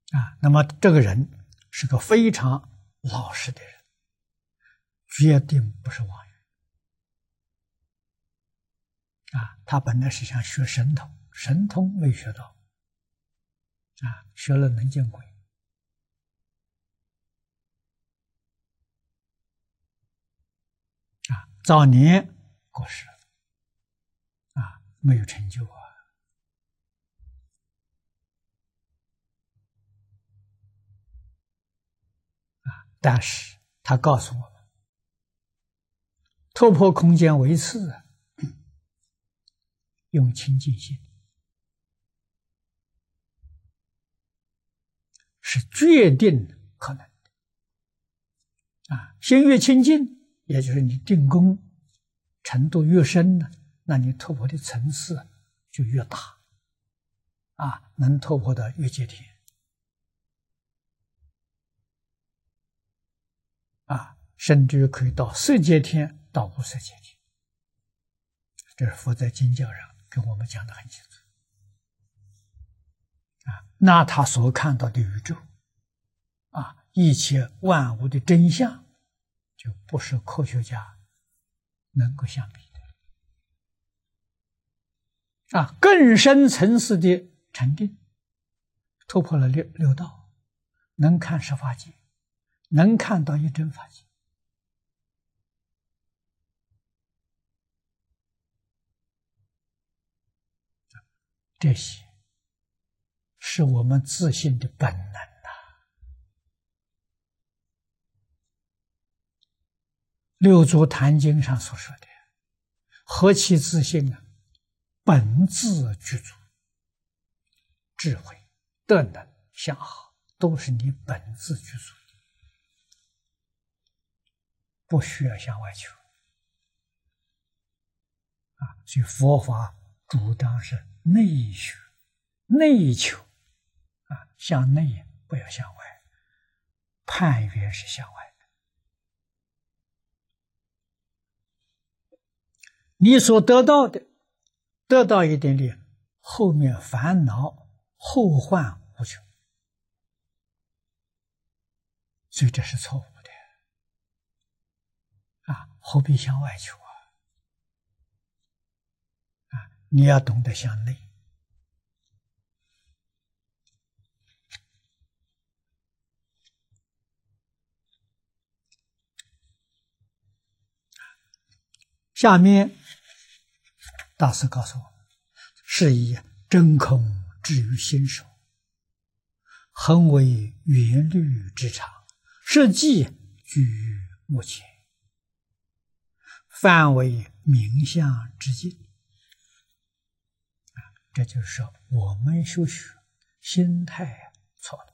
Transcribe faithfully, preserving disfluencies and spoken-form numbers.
啊，那么这个人是个非常老实的人，决定不是妄语啊。他本来是想学神通，神通没学到啊，学了能见鬼啊，早年过世了啊，没有成就啊。但是他告诉我们，突破空间维次啊，用清净心是决定可能的啊。心越清净，也就是你定功程度越深呢，那你突破的层次就越大啊，能突破到越界天啊，甚至可以到色界天，到无色界天。这是佛在经教上跟我们讲的很清楚啊。那他所看到的宇宙啊，一切万物的真相，就不是科学家能够相比的啊。更深层次的禅定，突破了六六道，能看十法界，能看到一真法界。这些是我们自信的本能呐、六祖坛经上所说的何其自信呢？本自具足，智慧、德能、相好，都是你本自具足，不需要向外求啊。所以佛法主张是内学、内求啊，向内不要向外，攀缘是向外的。你所得到的，得到一点点，后面烦恼后患无穷，所以这是错误的啊！何必向外求啊？啊，你要懂得向内。下面大师告诉我们，是以真空至于心手，恒为圆律之常，实际居于目前，范为明相之境。啊，这就是说我们修学心态错了。